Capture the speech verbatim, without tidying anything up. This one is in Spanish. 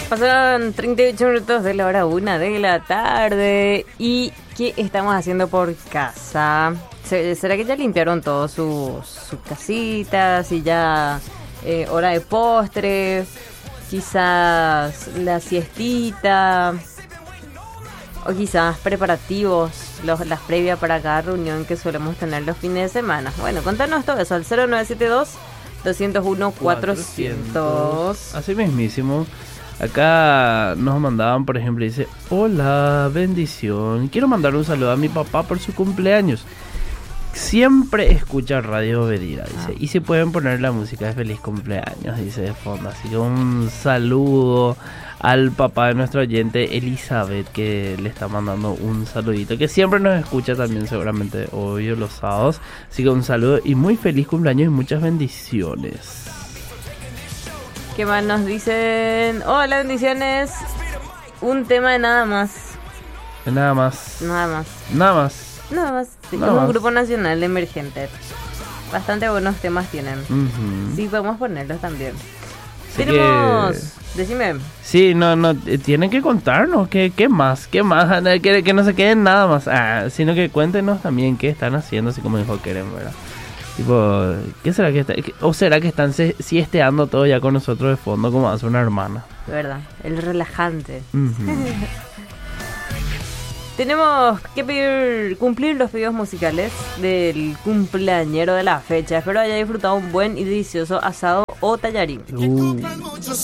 Pasaron treinta y ocho minutos de la hora una de la tarde. ¿Y qué estamos haciendo por casa? ¿Será que ya limpiaron todos sus, sus casitas y ya eh, hora de postres? Quizás la siestita. O quizás preparativos, los, las previas para cada reunión que solemos tener los fines de semana. Bueno, contanos todo eso al cero nueve siete dos, dos cero uno, cuatrocientos. Así mismísimo. Acá nos mandaban, por ejemplo, dice: hola, bendición. Quiero mandar un saludo a mi papá por su cumpleaños. Siempre escucha Radio Bedira, dice. Ah. Y si pueden poner la música de feliz cumpleaños, dice de fondo. Así que un saludo al papá de nuestro oyente Elizabeth, que le está mandando un saludito, que siempre nos escucha también, seguramente, hoy o los sábados. Así que un saludo y muy feliz cumpleaños y muchas bendiciones. ¿Qué más nos dicen? Hola, bendiciones. Un tema de nada más. De nada más. Nada más. Nada más. Nada más. Sí, Nada es un más. grupo nacional emergente. Bastante buenos temas tienen. Uh-huh. Sí, podemos ponerlos también. Así Tenemos... que... Decime. Sí, no, no, eh, tienen que contarnos qué, qué más, qué más, que, que no se queden nada más, ah, sino que cuéntenos también qué están haciendo, así como dijo Keren, ¿verdad? Tipo, ¿qué será que está, o será que están siesteando todo ya con nosotros de fondo como hace una hermana? De verdad, el relajante. Uh-huh. Tenemos que pedir, cumplir los pedidos musicales del cumpleañero de la fecha. Espero haya disfrutado un buen y delicioso asado o tallarín. Uh.